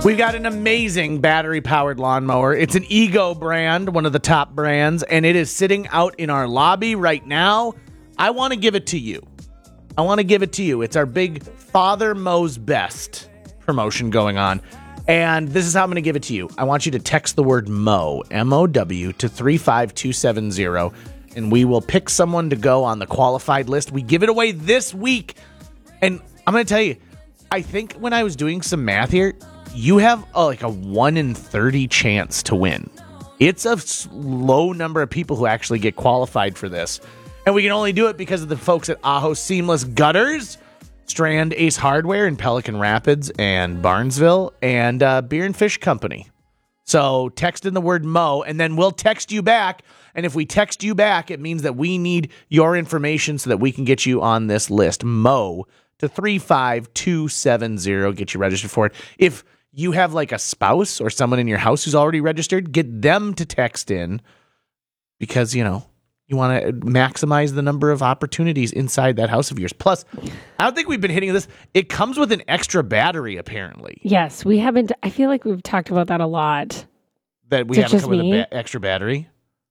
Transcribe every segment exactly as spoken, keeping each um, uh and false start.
We've got an amazing battery-powered lawnmower. It's an Ego brand, one of the top brands, and it is sitting out in our lobby right now. I want to give it to you. I want to give it to you. It's our big Father Mows Best promotion going on. And this is how I'm going to give it to you. I want you to text the word mow, M O W, to three five two seven zero, and we will pick someone to go on the qualified list. We give it away this week. And I'm going to tell you, I think when I was doing some math here, you have a, like a one in thirty chance to win. It's a low number of people who actually get qualified for this. And we can only do it because of the folks at Ajo Seamless Gutters, Strand Ace Hardware in Pelican Rapids and Barnesville, and uh, Beer and Fish Company. So text in the word mow, and then we'll text you back. And if we text you back, it means that we need your information so that we can get you on this list. Mow to three five two seven zero. Get you registered for it. If you have like a spouse or someone in your house who's already registered, get them to text in because, you know, you want to maximize the number of opportunities inside that house of yours. Plus, I don't think we've been hitting this. It comes with an extra battery, apparently. Yes, we haven't. I feel like we've talked about that a lot. That we haven't come with an ba- extra battery?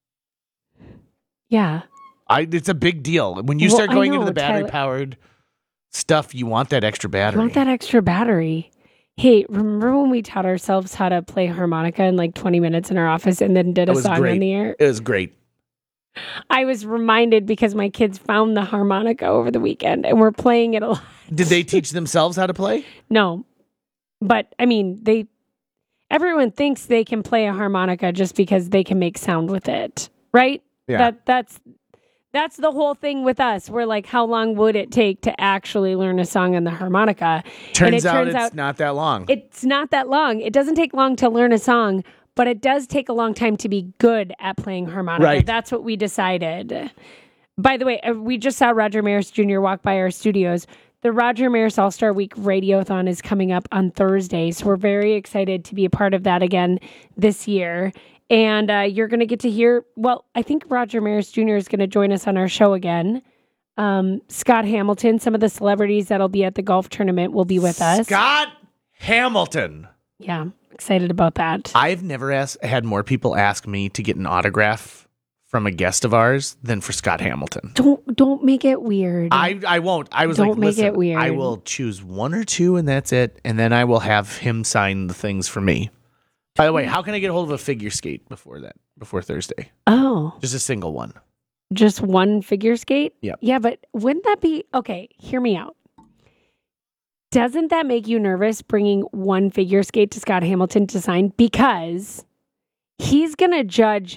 Yeah. I. It's a big deal. When you well, start going know, into the battery-powered Tyler, stuff, you want that extra battery. You want that extra battery. Hey, remember when we taught ourselves how to play harmonica in like twenty minutes in our office and then did a song great. on the air? It was great. I was reminded because my kids found the harmonica over the weekend and we're playing it a lot. Did they teach themselves how to play? No. But, I mean, they everyone thinks they can play a harmonica just because they can make sound with it, right? Yeah. That That's That's the whole thing with us. We're like, how long would it take to actually learn a song on the harmonica? Turns, and it out turns it's out not that long. It's not that long. It doesn't take long to learn a song, but it does take a long time to be good at playing harmonica. Right. That's what we decided. By the way, uh, we just saw Roger Maris Junior walk by our studios. The Roger Maris All-Star Week Radiothon is coming up on Thursday, so we're very excited to be a part of that again this year. And uh, you're going to get to hear, well, I think Roger Maris Junior is going to join us on our show again. Um, Scott Hamilton, some of the celebrities that'll be at the golf tournament will be with us. Scott Hamilton. Yeah, excited about that. I've never asked, had more people ask me to get an autograph from a guest of ours than for Scott Hamilton. Don't don't make it weird. I, I won't. I was don't like, make listen, it weird. I will choose one or two and that's it. And then I will have him sign the things for me. By the way, how can I get a hold of a figure skate before that, before Thursday? Oh. Just a single one. Just one figure skate? Yep. Yeah, but wouldn't that be, okay, hear me out. Doesn't that make you nervous bringing one figure skate to Scott Hamilton to sign? Because he's going to judge